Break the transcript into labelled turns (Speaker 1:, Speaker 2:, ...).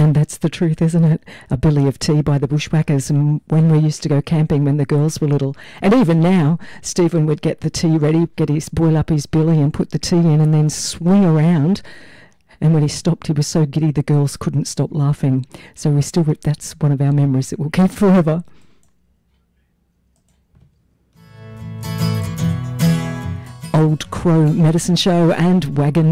Speaker 1: And that's the truth, isn't it? A billy of tea by the Bushwhackers, and when we used to go camping when the girls were little. And even now, Stephen would get the tea ready, boil up his billy and put the tea in and then swing around. And when he stopped, he was so giddy the girls couldn't stop laughing. So that's one of our memories that we'll keep forever. Old Crow Medicine Show and Wagon